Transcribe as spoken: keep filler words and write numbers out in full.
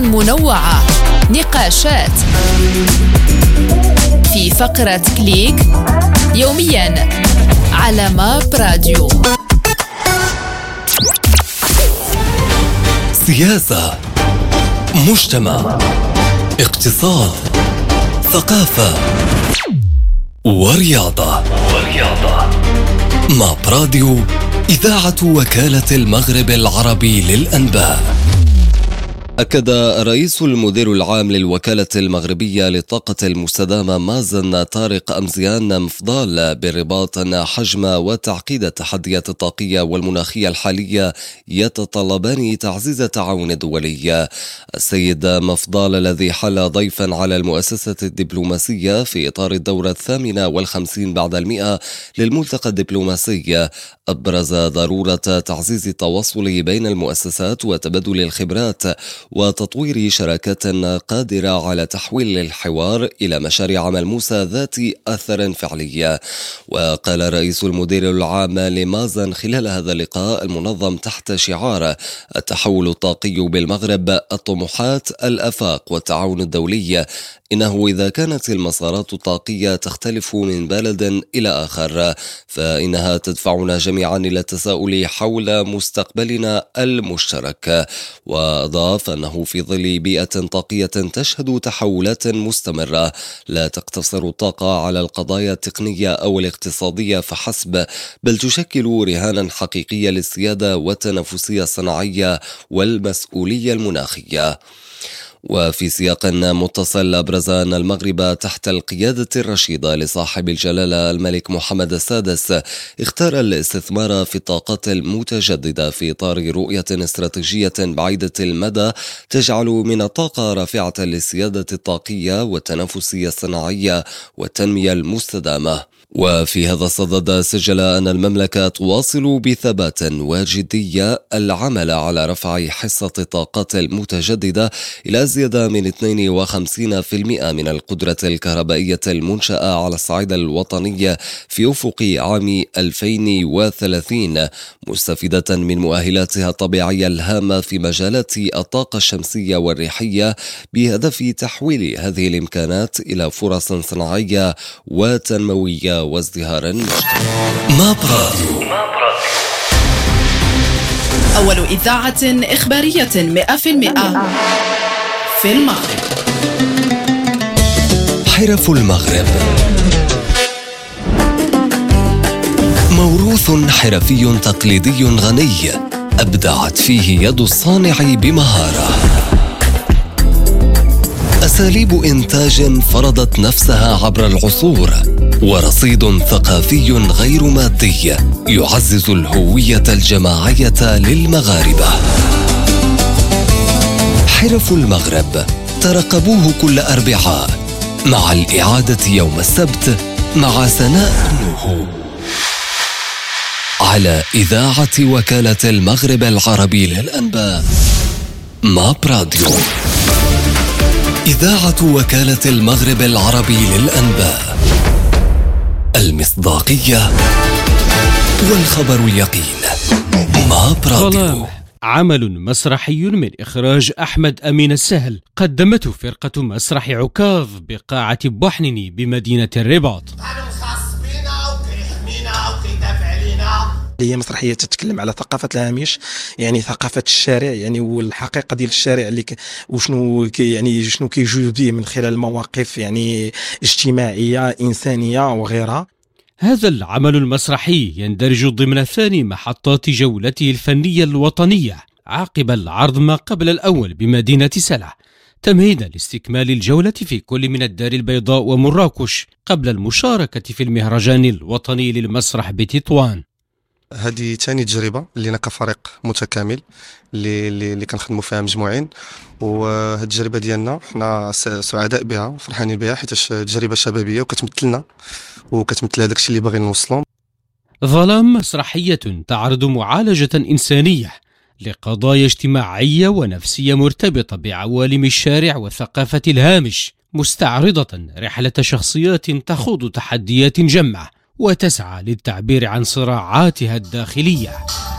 منوعة، نقاشات في فقرة كليك يوميا على ماب راديو. سياسة، مجتمع، اقتصاد، ثقافة ورياضة. ورياضة ماب راديو، إذاعة وكالة المغرب العربي للأنباء. أكد رئيس المدير العام للوكالة المغربية للطاقة المستدامة مازن طارق أمزيان مفضال بالرباط أن حجم وتعقيد التحديات الطاقية والمناخية الحالية يتطلبان تعزيز التعاون الدولي. السيد مفضال الذي حل ضيفا على المؤسسة الدبلوماسية في إطار الدورة الثامنة والخمسين بعد المئة للملتقى الدبلوماسي أبرز ضرورة تعزيز التواصل بين المؤسسات وتبادل الخبرات وتطوير شراكات قادرة على تحويل الحوار إلى مشاريع ملموسة ذات أثر فعلي. وقال رئيس المدير العام لمازن خلال هذا اللقاء المنظم تحت شعار التحول الطاقي بالمغرب، الطموحات، الآفاق والتعاون الدولي، إنه إذا كانت المسارات الطاقية تختلف من بلد إلى آخر فإنها تدفعنا جميعا إلى التساؤل حول مستقبلنا المشترك. وأضاف أنه في ظل بيئة طاقية تشهد تحولات مستمرة لا تقتصر الطاقة على القضايا التقنية أو الاقتصادية فحسب، بل تشكل رهانا حقيقية للسيادة والتنافسية الصناعية والمسؤولية المناخية. وفي سياق متصل أبرز أن المغرب تحت القيادة الرشيدة لصاحب الجلالة الملك محمد السادس اختار الاستثمار في الطاقات المتجددة في إطار رؤية استراتيجية بعيدة المدى تجعل من الطاقة رافعة للسيادة الطاقية والتنافسية الصناعية والتنمية المستدامة. وفي هذا الصدد سجل أن المملكة تواصل بثبات وجدية العمل على رفع حصة الطاقات المتجددة إلى زيادة من اثنين وخمسين بالمئة من القدرة الكهربائية المنشأة على الصعيد الوطني في أفق عام ألفين وثلاثين، مستفيدة من مؤهلاتها الطبيعية الهامة في مجالات الطاقة الشمسية والريحية بهدف تحويل هذه الإمكانات إلى فرص صناعية وتنموية وازدهارا مجتمعي. ماب راديو، أول إذاعة إخبارية مئة بالمئة في المغرب. حرف المغرب، موروث حرفي تقليدي غني أبدعت فيه يد الصانع بمهارة، أساليب إنتاج فرضت نفسها عبر العصور، ورصيد ثقافي غير مادي يعزز الهوية الجماعية للمغاربة. حرف المغرب، ترقبوه كل أربعاء مع الإعادة يوم السبت مع سناء نوح على إذاعة وكالة المغرب العربي للأنباء. ماب راديو، إذاعة وكالة المغرب العربي للأنباء، المصداقية والخبر اليقين. ماب راديو. عمل مسرحي من إخراج أحمد أمين السهل قدمته فرقة مسرح عكاظ بقاعة بوحنيني بمدينة الرباط. هي مسرحية تتكلم على ثقافة الهامش، يعني ثقافة الشارع، يعني والحقيقة ديال الشارع اللي ك... وشنو كي يعني شنو كيجوز به من خلال مواقف يعني اجتماعية إنسانية وغيرها. هذا العمل المسرحي يندرج ضمن ثاني محطات جولته الفنية الوطنية عقب العرض ما قبل الأول بمدينة سلع، تمهيدا لاستكمال الجولة في كل من الدار البيضاء ومراكش قبل المشاركة في المهرجان الوطني للمسرح بتطوان. هذه ثاني تجربه لنا كفريق متكامل اللي اللي كنخدموا فيها مجموعين، وهذه التجربه ديالنا حنا سعداء بها وفرحانين بها حيت تجربه شبابيه وكتمثلنا وكتمثل هذاك الشيء اللي باغي نوصلوا. ظلام مسرحيه تعرض معالجه انسانيه لقضايا اجتماعيه ونفسيه مرتبطه بعوالم الشارع وثقافه الهامش، مستعرضه رحله شخصيات تخوض تحديات جمه وتسعى للتعبير عن صراعاتها الداخلية.